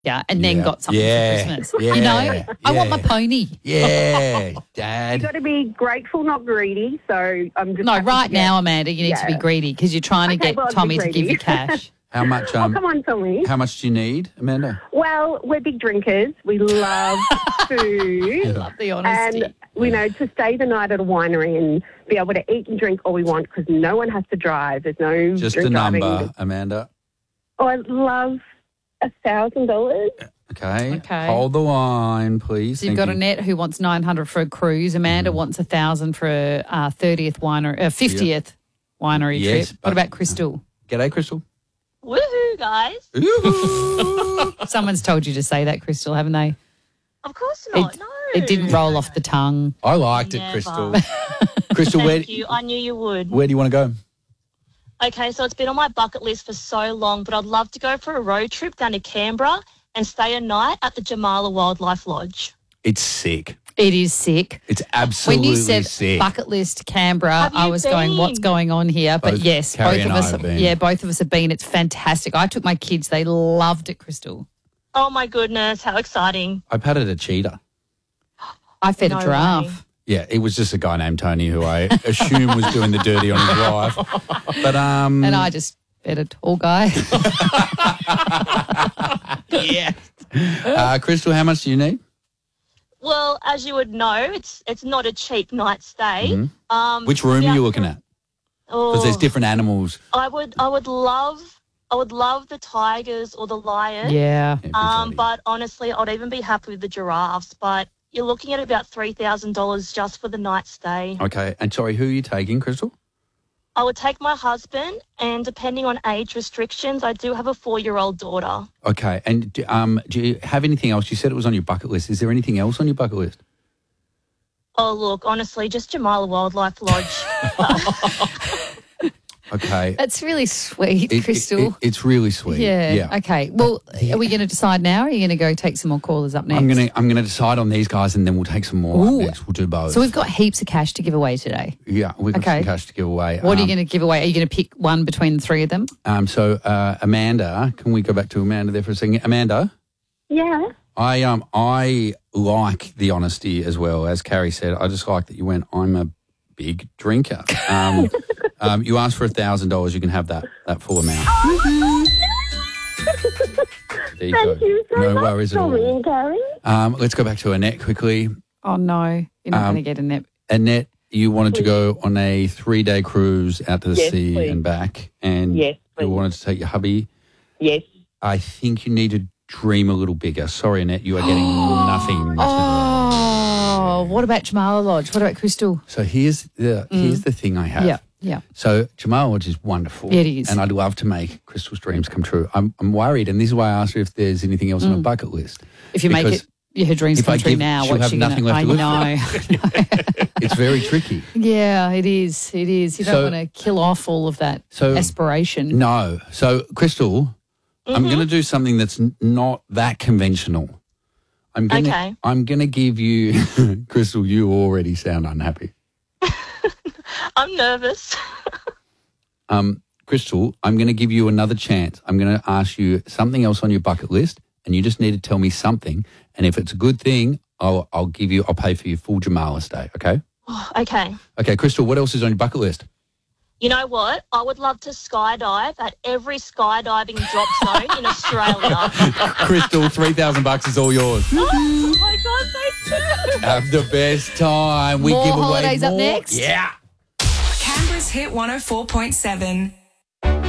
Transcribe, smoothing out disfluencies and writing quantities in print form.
and then got something for Christmas. Yeah, you know, I want my pony. Yeah, Dad. You've got to be grateful, not greedy. So I'm just now, Amanda, you need to be greedy because you're trying to get Tommy to give you cash. How much? Come on, Tommy. How much do you need, Amanda? Well, we're big drinkers. We love food. I love the honesty. And, to stay the night at a winery and be able to eat and drink all we want because no one has to drive. There's no just drink a number, driving. Amanda. Oh, I love $1,000. Okay. Hold the line, please. So you've got Annette who wants $900 for a cruise. Amanda wants $1,000 for a 50th winery trip. What about Crystal? G'day, Crystal. Woohoo, guys. Ooh. Someone's told you to say that, Crystal, haven't they? Of course not, no. It didn't roll off the tongue. I liked it, Crystal. Crystal, Thank you. I knew you would. Where do you want to go? Okay, so it's been on my bucket list for so long, but I'd love to go for a road trip down to Canberra and stay a night at the Jamala Wildlife Lodge. It's sick. It is sick. It's absolutely when you said sick. Bucket list Canberra, I was going, what's going on here? But yes, both of us have been. It's fantastic. I took my kids. They loved it, Crystal. Oh, my goodness. How exciting. I patted a cheetah. I fed a giraffe. Way. Yeah, it was just a guy named Tony who I assume was doing the dirty on his wife. But and I just fed a tall guy. Yeah. Crystal, how much do you need? Well, as you would know, it's not a cheap night stay. Mm-hmm. Which room are you looking at? Because there's different animals. I would love the tigers or the lions. Yeah. But honestly, I'd even be happy with the giraffes. But you're looking at about $3,000 just for the night stay. Okay. And sorry, who are you taking, Crystal? I would take my husband, and depending on age restrictions, I do have a 4-year-old daughter. Okay. And do you have anything else? You said it was on your bucket list. Is there anything else on your bucket list? Oh, look, honestly, just Jamala Wildlife Lodge. Okay. That's really sweet, Crystal. It's really sweet. Yeah. Okay. Well, are we going to decide now, or are you going to go take some more callers up next? I'm going to decide on these guys, and then we'll take some more up next. We'll do both. So we've got heaps of cash to give away today. Yeah, we've got some cash to give away. What are you going to give away? Are you going to pick one between the three of them? So Amanda, can we go back to Amanda there for a second? Amanda? Yeah. I like the honesty as well. As Carrie said, I just like that you went, I'm a big drinker. You asked for $1,000, you can have that full amount. Oh, there you Thank go. you so No much, worries at all. Tommy and Carrie. Let's go back to Annette quickly. Oh, no. You're not going to get Annette. Annette, you wanted to go on a 3-day cruise out to the sea please. and back, and Yes, you please. wanted to take your hubby. Yes. I think you need to dream a little bigger. Sorry, Annette, you are getting nothing. Oh, what about Jamala Lodge? What about Crystal? So here's the thing I have. Yeah. So Jamala Lodge is wonderful. It is. And I'd love to make Crystal's dreams come true. I'm worried, and this is why I asked her if there's anything else on her bucket list. If you make her dreams come true now, she'll what's have she nothing gonna, left to live for. It's very tricky. Yeah, it is. It is. You don't want to kill off all of that aspiration. No. So, Crystal, I'm going to do something that's not that conventional. I'm going to give you, Crystal, you already sound unhappy. I'm nervous. Crystal, I'm going to give you another chance. I'm going to ask you something else on your bucket list, and you just need to tell me something. And if it's a good thing, I'll pay for your full Jamala stay, okay? Okay. Okay, Crystal, what else is on your bucket list? You know what? I would love to skydive at every skydiving drop zone in Australia. Crystal, $3,000 is all yours. Oh my God, thank you. Have the best time. We More give away holidays more. up next? Yeah. Canberra's Hit 104.7.